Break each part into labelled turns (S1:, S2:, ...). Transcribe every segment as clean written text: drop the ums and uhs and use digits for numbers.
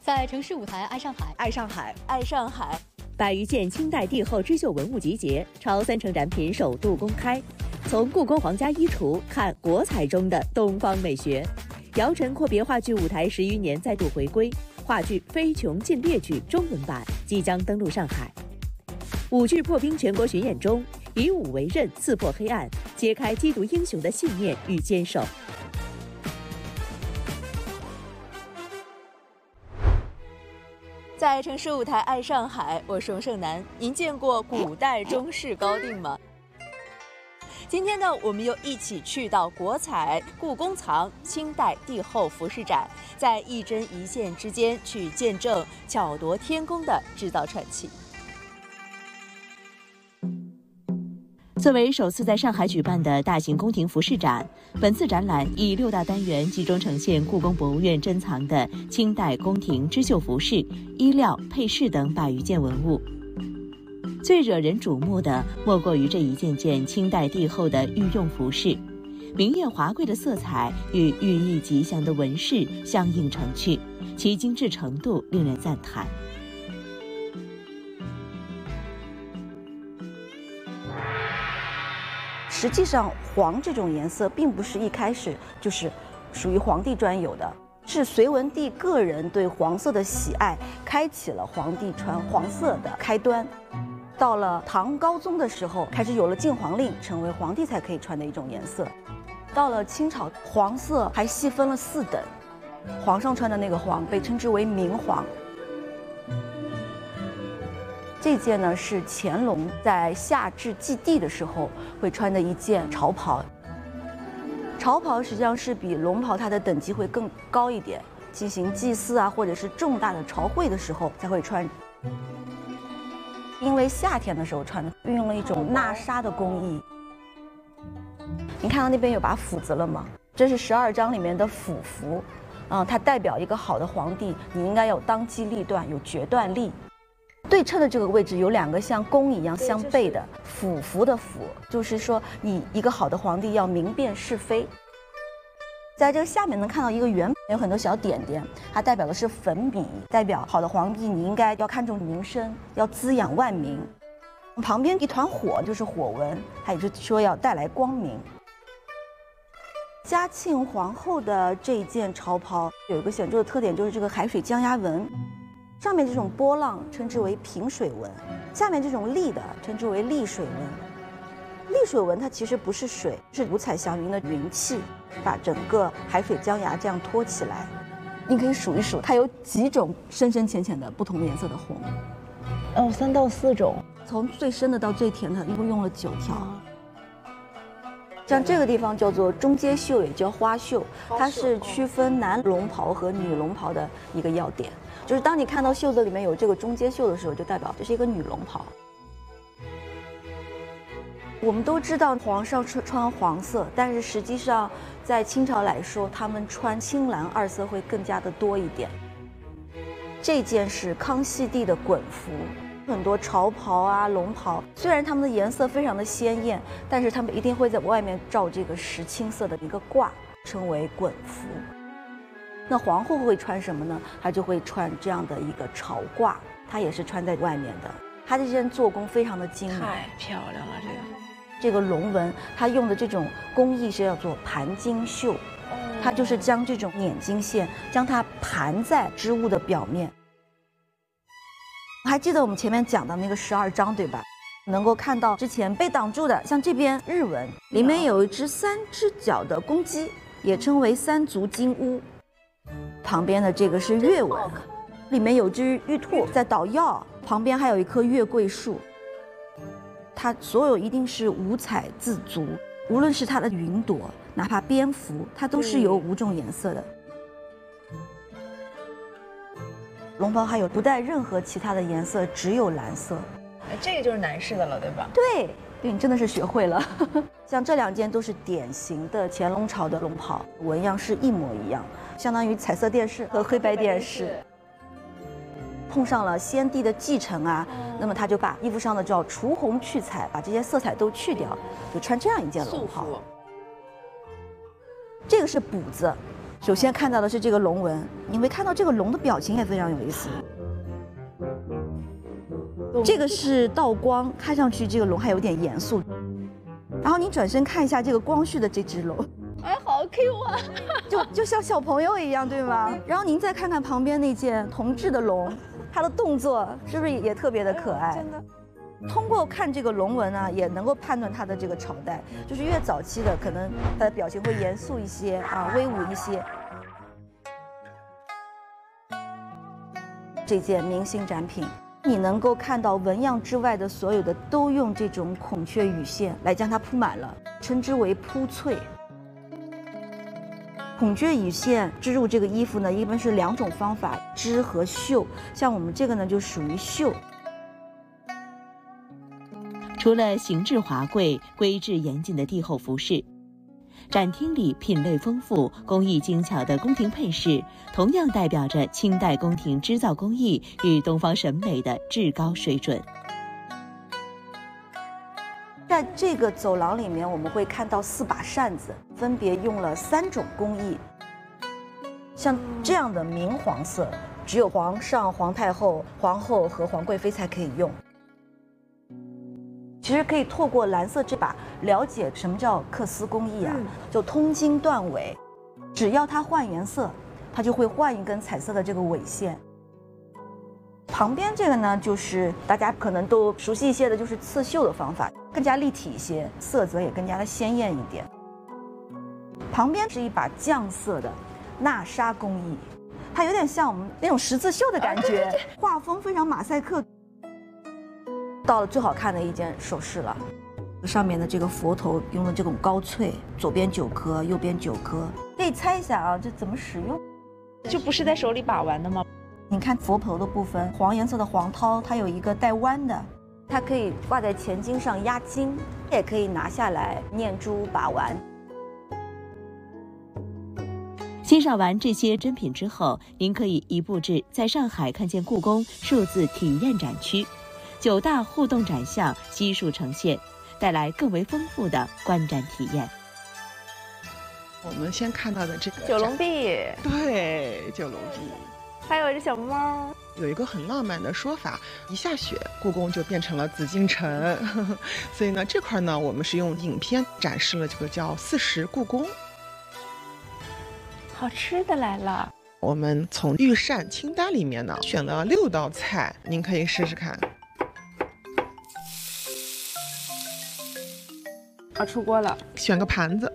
S1: 在城市舞台爱上海，
S2: 爱上海，
S3: 爱上海。
S4: 100余件清代帝后织绣文物集结，超30%展品首度公开。从故宫皇家衣橱看国彩中的东方美学。姚晨阔别话剧舞台10余年再度回归，话剧《飞琼进列举》中文版即将登陆上海。舞剧破冰全国巡演中，以武为刃，刺破黑暗，揭开缉毒英雄的信念与坚守。
S3: 在城市舞台爱上海，我是翁胜男。您见过古代中式高定吗？今天呢，我们又一起去到国彩故宫藏清代帝后服饰展，在一针一线之间去见证巧夺天工的制造传奇。
S4: 作为首次在上海举办的大型宫廷服饰展，本次展览以6大单元集中呈现故宫博物院珍藏的清代宫廷织绣服饰、衣料、配饰等100余件文物。最惹人瞩目的莫过于这一件件清代帝后的御用服饰，明艳华贵的色彩与寓意吉祥的纹饰相映成趣，其精致程度令人赞叹。
S2: 实际上，黄这种颜色并不是一开始就是属于皇帝专有的，是隋文帝个人对黄色的喜爱，开启了皇帝穿黄色的开端。到了唐高宗的时候，开始有了禁黄令，成为皇帝才可以穿的一种颜色。到了清朝，黄色还细分了4等，皇上穿的那个黄被称之为明黄。这件呢是乾隆在夏至祭地的时候会穿的一件朝袍。朝袍实际上是比龙袍它的等级会更高一点，进行祭祀啊或者是重大的朝会的时候才会穿。因为夏天的时候穿的，运用了一种纳纱的工艺。你看到那边有把斧子了吗？这是12章里面的斧符，它代表一个好的皇帝，你应该有当机立断，有决断力。对称的这个位置有2个像弓一样相背的斧符的斧，就是说你一个好的皇帝要明辨是非。在这个下面能看到一个圆，有很多小点点，它代表的是粉笔，代表好的皇帝你应该要看重民生，要滋养万民。旁边一团火就是火纹，它也是说要带来光明。嘉庆皇后的这一件朝袍有一个显著的特点，就是这个海水江崖纹。上面这种波浪称之为平水纹，下面这种立的称之为立水纹。立水纹它其实不是水，是五彩祥云的云气，把整个海水江崖这样托起来。你可以数一数，它有几种深深浅浅的不同颜色的红。
S5: 3到4种，
S2: 从最深的到最甜的，一共用了9条。像这个地方叫做中阶袖，也叫花袖，它是区分男龙袍和女龙袍的一个要点。就是当你看到袖子里面有这个中阶袖的时候，就代表这是一个女龙袍。我们都知道皇上穿黄色，但是实际上在清朝来说，他们穿青蓝2色会更加的多一点。这件是康熙帝的衮服，很多朝袍啊、龙袍，虽然它们的颜色非常的鲜艳，但是他们一定会在外面罩这个石青色的一个褂，称为衮服。那皇后会穿什么呢？她就会穿这样的一个朝褂，她也是穿在外面的。她这件做工非常的精美，
S5: 太漂亮了。
S2: 这个龙纹，它用的这种工艺是叫做盘金绣，它就是将这种捻金线将它盘在织物的表面。还记得我们前面讲的那个12章对吧？能够看到之前被挡住的，像这边日纹里面有一只3只脚的公鸡，也称为3足金乌。旁边的这个是月纹，里面有只玉兔在捣药，旁边还有一棵月桂树。它所有一定是五彩自足，无论是它的云朵，哪怕蝙蝠，它都是有5种颜色的。龙袍还有不带任何其他的颜色，只有蓝色。
S5: 这个就是男士的了，对吧？
S2: 对，你真的是学会了。像这2件都是典型的乾隆朝的龙袍，纹样是一模一样，相当于彩色电视和黑白电视。碰上了先帝的继承啊，那么他就把衣服上的叫除红去彩，把这些色彩都去掉，就穿这样一件龙袍。这个是补子， 首先看到的是这个龙纹，你会看到这个龙的表情也非常有意思。这个是倒光，看上去这个龙还有点严肃。然后你转身看一下这个光绪的这只龙，
S5: 哎，好 Q 啊！
S2: 就像小朋友一样，对吗？然后您再看看旁边那件铜制的龙，它的动作是不是也特别的可爱？
S5: 真的。
S2: 通过看这个龙纹呢，也能够判断它的这个朝代，就是越早期的，可能它的表情会严肃一些啊，威武一些。这件明星展品，你能够看到纹样之外的所有的都用这种孔雀羽线来将它铺满了，称之为铺翠。孔雀羽线织入这个衣服呢，一般是2种方法，织和绣。像我们这个呢，就属于绣。
S4: 除了形制华贵、规制严谨的帝后服饰，展厅里品类丰富、工艺精巧的宫廷配饰，同样代表着清代宫廷织造工艺与东方审美的至高水准。
S2: 在这个走廊里面，我们会看到4把扇子，分别用了3种工艺。像这样的明黄色，只有皇上、皇太后、皇后和皇贵妃才可以用。其实可以透过蓝色这把了解什么叫缂丝工艺啊，就通经断纬，只要它换颜色，它就会换一根彩色的这个纬线。旁边这个呢，就是大家可能都熟悉一些的，就是刺绣的方法，更加立体一些，色泽也更加的鲜艳一点。旁边是一把酱色的纳纱工艺，它有点像我们那种十字绣的感觉，画风非常马赛克。到了最好看的一件首饰了，上面的这个佛头用的这种高翠，左边9颗，右边9颗。可以猜一下啊，这怎么使用？
S5: 就不是在手里把玩的吗？
S2: 你看佛头的部分，黄颜色的黄绦，它有一个带弯的，它可以挂在前襟上压金，也可以拿下来念珠把玩。
S4: 欣赏完这些珍品之后，您可以移步至在上海看见故宫数字体验展区，9大互动展项悉数呈现，带来更为丰富的观展体验。
S1: 我们先看到的这个
S5: 九龙壁，
S1: 对，九龙壁，
S5: 还有一只小猫。
S1: 有一个很浪漫的说法，一下雪，故宫就变成了紫禁城。所以呢，这块呢，我们是用影片展示了这个叫40故宫。
S5: 好吃的来了。
S1: 我们从御膳清单里面呢选了6道菜，您可以试试看。
S5: 出锅了，
S1: 选个盘子。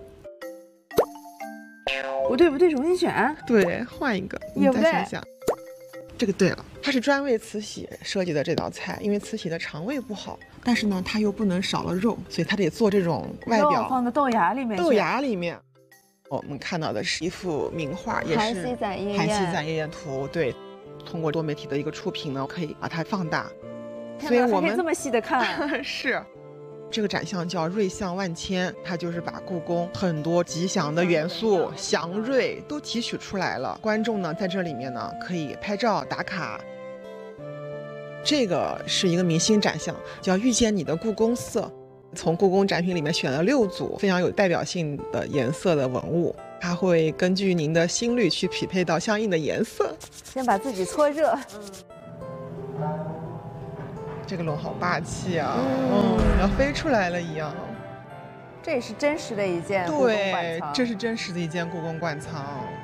S5: 不对，重新选。
S1: 对，换一个，你再想想。这个对了，它是专为慈禧设计的这道菜，因为慈禧的肠胃不好，但是呢，它又不能少了肉，所以它得做这种外表
S5: 肉放到豆芽里面。
S1: 豆芽里面。我们看到的是一幅名画，也是《
S5: 韩熙载夜
S1: 宴图》。对，通过多媒体的一个触屏呢，可以把它放大，
S5: 所以我们可以这么细的看。
S1: 是，这个展项叫瑞相万千，它就是把故宫很多吉祥的元素、祥瑞都提取出来了。观众呢在这里面呢可以拍照打卡。这个是一个明星展项，叫遇见你的故宫色。从故宫展品里面选了6组非常有代表性的颜色的文物，它会根据您的心率去匹配到相应的颜色。
S5: 先把自己搓热。
S1: 这个龙好霸气啊，要飞出来了一样。
S5: 这也是真实的一件故宫馆藏。
S1: 对，这是真实的一件故宫馆藏。